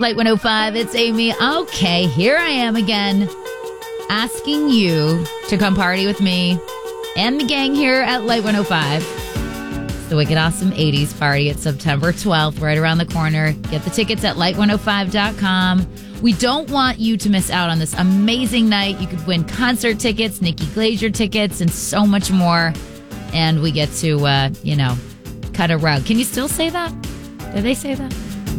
Light 105, it's Amy. Okay, here I am again, asking you to come party with me and the gang here at Light 105. It's the Wicked Awesome 80s party. It's September 12th, right around the corner. Get the tickets at light105.com. We don't want you to miss out on this amazing night. You could win concert tickets, Nikki Glaser tickets, and so much more. And we get to, cut a rug. Can you still say that? Did they say that?